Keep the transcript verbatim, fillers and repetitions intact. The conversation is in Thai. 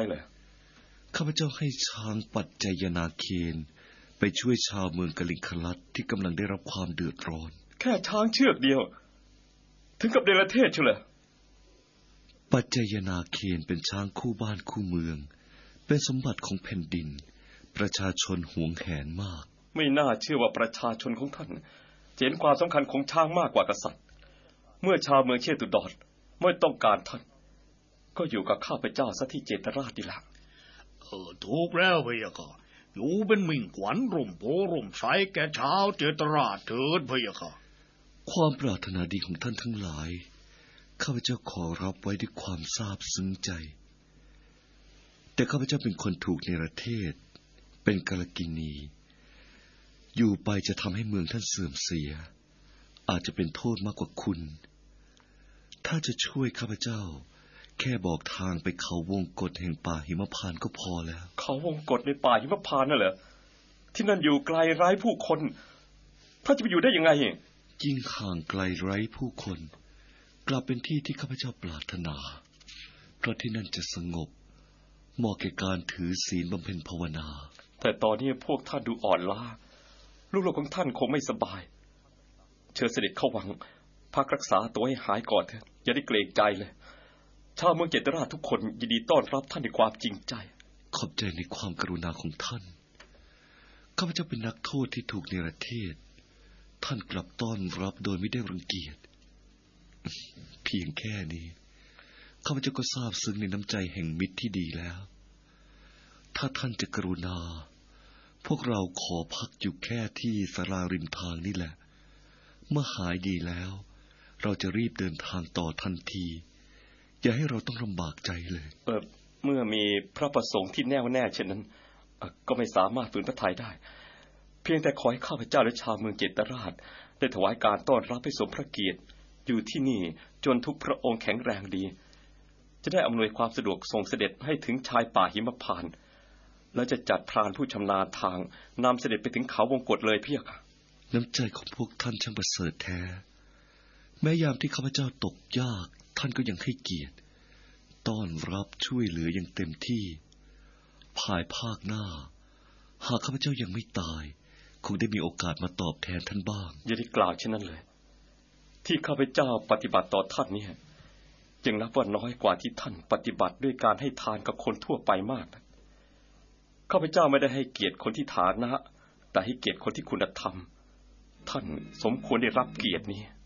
เหรอข้าพเจ้าให้ช้างปัจจยนาเคนไปช่วยชาวเมืองกลิงคลัดที่กำลังได้รับความเดือดร้อนแค่ช้างเชือกเดียวถึงกับเดลเทศเชียวเหรอปัจจยนาเคนเป็นช้างคู่บ้านคู่เมืองเป็นสมบัติของแผ่นดินประชาชนหวงแหนมากไม่น่าเชื่อว่าประชาชนของท่านเห็นความสำคัญของช้างมากกว่ากษัตริย์เมื่อชาวเมืองเชตุดรไม่ต้องการท่านก็อยู่กับข้าพเจ้าซะที่เจตราชดีละเออถูกแล้วพะยะค่ะอยู่เป็นมิ่งขวัญร่มโพร่มไทรแก่ชาวเจตราชเถิดพะยะค่ะความปรารถนาดีของท่านทั้งหลายข้าพเจ้าขอรับไว้ด้วยความซาบซึ้งใจแต่ข้าพเจ้าเป็นคนถูกเนรเทศเป็นกาลกิณีอยู่ไปจะทำให้เมืองท่านเสื่อมเสียอาจจะเป็นโทษมากกว่าคุณถ้าจะช่วยข้าพเจ้าแค่บอกทางไปเขาวงกฏแห่งป่าหิมพานต์ก็พอแล้วเขาวงกฏในป่าหิมพานต์น่ะเหรอที่นั่นอยู่ไกลไร้ผู้คนท่านจะไปอยู่ได้ยังไงยิ่งห่างไกลไร้ผู้คนกลับเป็นที่ที่ข้าพเจ้าปรารถนาเพราะที่นั่นจะสงบเหมาะแก่การถือศีลบำเพ็ญภาวนาแต่ตอนนี้พวกท่านดูอ่อนล้าลูกๆของท่านคงไม่สบายเชิญเสด็จเข้าวังพักรักษาตัวให้หายก่อนเถอะอย่าได้เกรงใจเลยชาวเมืองเจตราชทุกคนยินดีต้อนรับท่านด้วยความจริงใจขอบใจในความกรุณาของท่านข้าพเจ้าเป็นนักโทษที่ถูกเนรเทศท่านกลับต้อนรับโดยไม่ได้รังเกียจเพียงแค่นี้ข้าพเจ้าก็ซาบซึ้งในน้ำใจแห่งมิตรที่ดีแล้วถ้าท่านจะกรุณาพวกเราขอพักอยู่แค่ที่ศาลาริมทางนี่แหละเมื่อหายดีแล้วเราจะรีบเดินทางต่อทันทีอย่าให้เราต้องลำบากใจเลยเออเมื่อมีพระประสงค์ที่แน่วแน่เช่นนั้นก็ไม่สามารถฝืนพระทัยได้เพียงแต่ขอให้ข้าพเจ้าและชาวเมืองเจตราชได้ถวายการต้อนรับให้สมพระเกียรติอยู่ที่นี่จนทุกพระองค์แข็งแรงดีจะได้อำนวยความสะดวกส่งเสด็จให้ถึงชายป่าหิมพานต์แล้วจะจัดพรานผู้ชำนาญทางนำเสด็จไปถึงเขาวงกฏเลยเพียงค่ะน้ำใจของพวกท่านช่างประเสริฐแท้แม้ยามที่ข้าพเจ้าตกยากท่านก็ยังให้เกียรติต้อนรับช่วยเหลืออย่างเต็มที่ภายภาคหน้าหากข้าพเจ้ายังไม่ตายคงได้มีโอกาสมาตอบแทนท่านบ้างอย่าได้กล่าวเช่นนั้นเลยที่ข้าพเจ้าปฏิบัติต่อท่านนี่จึงนับว่าน้อยกว่าที่ท่านปฏิบัติด้วยการให้ทานกับคนทั่วไปมากนะข้าพเจ้าไม่ได้ให้เกียรติคนที่ฐานะแต่ให้เกียรติคนที่คุณธรรมท่านสมควรได้รับเกียรตินี้